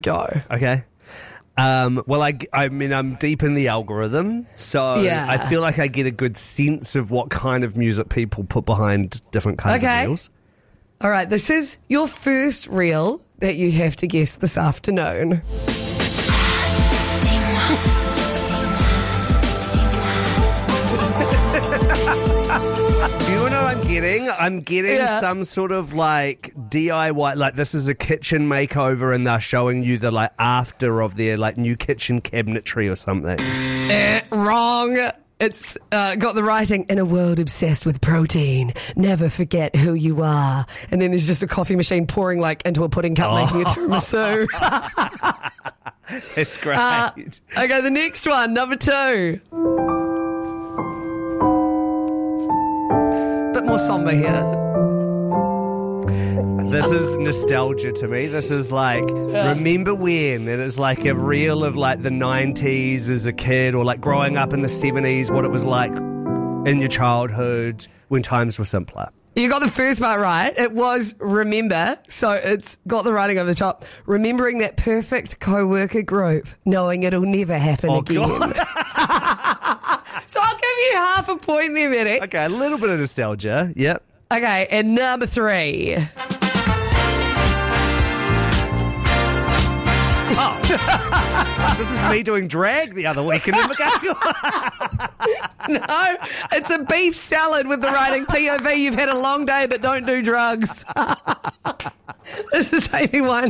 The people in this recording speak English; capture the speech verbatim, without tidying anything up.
Go. Okay. Um, well, I, I mean, I'm deep in the algorithm, so Yeah. I feel like I get a good sense of what kind of music people put behind different kinds Okay. of reels. All right, this is your first reel that you have to guess this afternoon. Do you know what I'm getting? I'm getting Yeah. some sort of like D I Y, like this is a kitchen makeover and they're showing you the like after of their like new kitchen cabinetry or something. Eh, wrong. It's uh, got the writing, in a world obsessed with protein, never forget who you are. And then there's just a coffee machine pouring like into a pudding cup, making a tiramisu. It's great. Uh, okay, the next one, number two. Bit more somber here. This is nostalgia to me. This is like, remember when? And it's like a reel of like the nineties as a kid or like growing up in the seventies, what it was like in your childhood when times were simpler. You got the first part right. It was remember, so it's got the writing over the top. Remembering that perfect co-worker group, knowing it'll never happen Oh, again. God. So I'll give you half a point there, Medic. Okay, a little bit of nostalgia. Yep. Okay, and number three. Oh. This is me doing drag the other week in Invercargill. No, it's a beef salad with the writing P O V. You've had a long day, but don't do drugs. This is Amy Wine.